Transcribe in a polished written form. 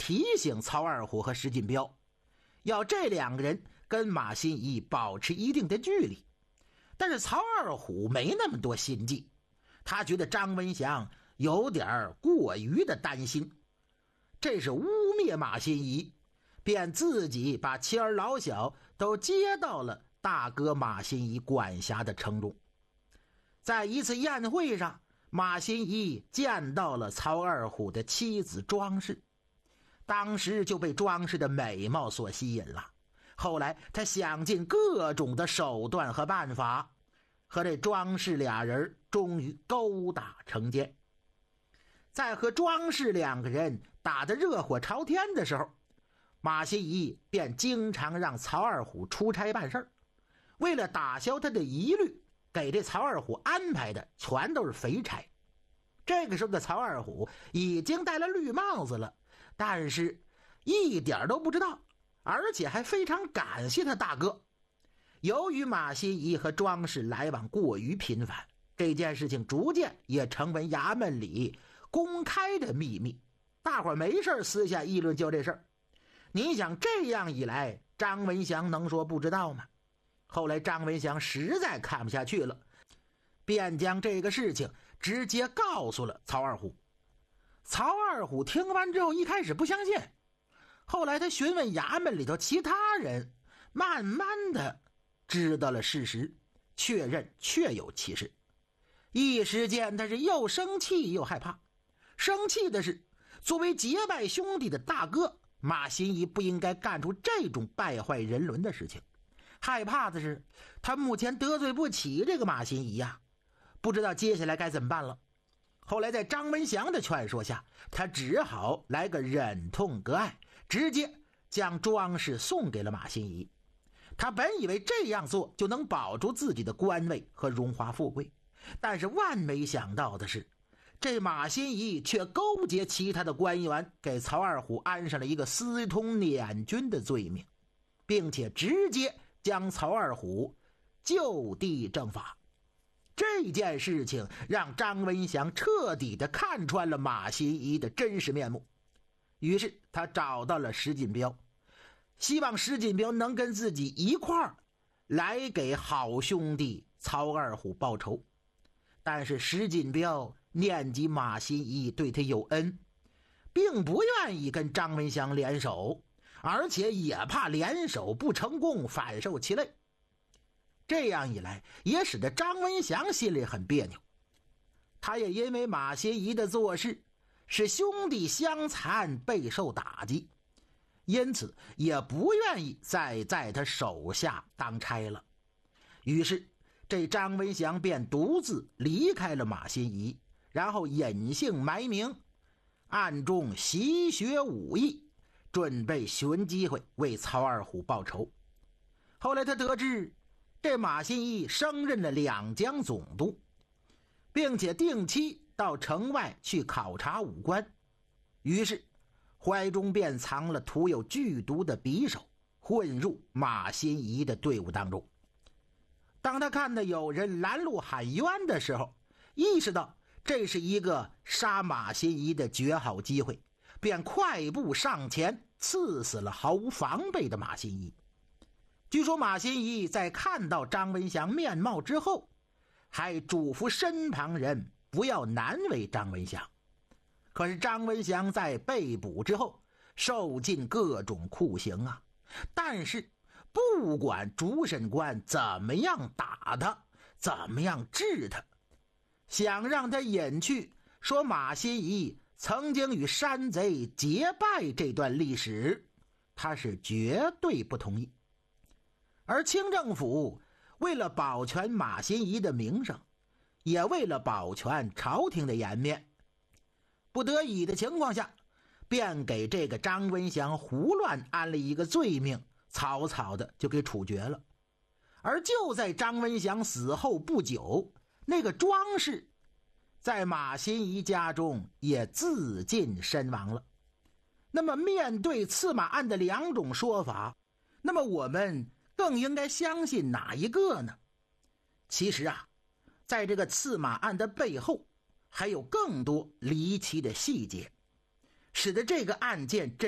提醒曹二虎和石锦彪，要这2个人跟马新贻保持一定的距离。但是曹二虎没那么多心计，他觉得张文祥有点过于的担心，这是污蔑马新贻，便自己把妻儿老小都接到了大哥马新贻管辖的城中。在一次宴会上，马新贻见到了曹二虎的妻子庄氏，当时就被庄氏的美貌所吸引了。后来他想尽各种的手段和办法，和这庄氏俩人终于勾搭成奸。在和庄氏2个人打得热火朝天的时候，马新贻便经常让曹二虎出差办事儿。为了打消他的疑虑，给这曹二虎安排的全都是肥差。这个时候的曹二虎已经戴了绿帽子了，但是一点都不知道，而且还非常感谢他大哥。由于马新贻和庄氏来往过于频繁，这件事情逐渐也成为衙门里公开的秘密，大伙没事私下议论就这事儿。你想这样一来，张文祥能说不知道吗？后来张文祥实在看不下去了，便将这个事情直接告诉了曹二虎。曹二虎听完之后一开始不相信，后来他询问衙门里头其他人，慢慢的知道了事实，确认确有其事。一时间他是又生气又害怕。生气的是，作为结拜兄弟的大哥，马新贻不应该干出这种败坏人伦的事情。害怕的是，他目前得罪不起这个马新贻呀，不知道接下来该怎么办了。后来在张文祥的劝说下，他只好来个忍痛割爱，直接将庄氏送给了马新贻。他本以为这样做就能保住自己的官位和荣华富贵，但是万没想到的是，这马新贻却勾结其他的官员，给曹二虎安上了一个私通捻军的罪名，并且直接将曹二虎就地正法。这件事情让张文祥彻底的看穿了马新贻的真实面目，于是他找到了石锦彪，希望石锦彪能跟自己一块儿来给好兄弟曹二虎报仇。但是石锦彪念及马新贻对他有恩，并不愿意跟张文祥联手，而且也怕联手不成功反受其累。这样一来也使得张文祥心里很别扭，他也因为马新贻的做事使兄弟相残备受打击，因此也不愿意再在他手下当差了。于是这张文祥便独自离开了马新贻，然后隐姓埋名，暗中习学武艺，准备寻机会为曹二虎报仇。后来他得知这马新贻升任了两江总督，并且定期到城外去考察武官，于是怀中便藏了涂有剧毒的匕首，混入马新贻的队伍当中。当他看到有人拦路喊冤的时候，意识到这是一个杀马新贻的绝好机会，便快步上前刺死了毫无防备的马新贻。据说马新贻在看到张文祥面貌之后，还嘱咐身旁人不要难为张文祥。可是张文祥在被捕之后受尽各种酷刑啊，但是不管主审官怎么样打他，怎么样治他，想让他隐去说马新贻曾经与山贼结拜这段历史，他是绝对不同意。而清政府为了保全马新贻的名声，也为了保全朝廷的颜面，不得已的情况下，便给这个张文祥胡乱安了一个罪名，草草的就给处决了。而就在张文祥死后不久，那个庄氏在马新贻家中也自尽身亡了。那么面对刺马案的两种说法，那么我们更应该相信哪一个呢？其实啊，在这个刺马案的背后还有更多离奇的细节，使得这个案件